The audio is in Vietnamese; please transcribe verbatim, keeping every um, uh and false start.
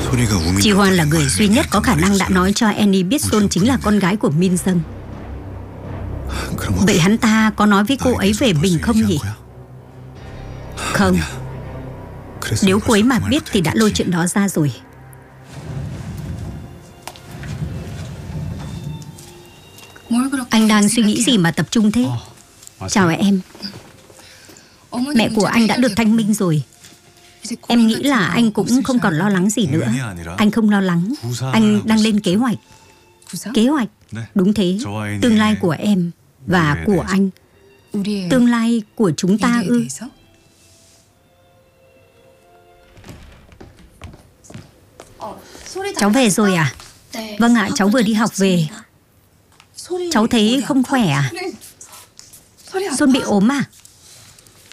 Ji Hoan là người duy nhất có khả năng đã nói cho Annie biết Sol chính là con gái của Min Jung. Vậy hắn ta có nói với cô ấy về mình không nhỉ? Không. Nếu cô ấy mà biết thì đã lôi chuyện đó ra rồi. Anh đang suy nghĩ gì mà tập trung thế? Chào em. Mẹ của anh đã được thanh minh rồi. Em nghĩ là anh cũng không còn lo lắng gì nữa. Anh không lo lắng. Anh đang lên kế hoạch. Kế hoạch? Đúng thế. Tương lai của em và của anh. Tương lai của chúng ta ư? Cháu về rồi à? Vâng ạ, cháu vừa đi học về. Cháu thấy không khỏe à? Sol bị ốm à?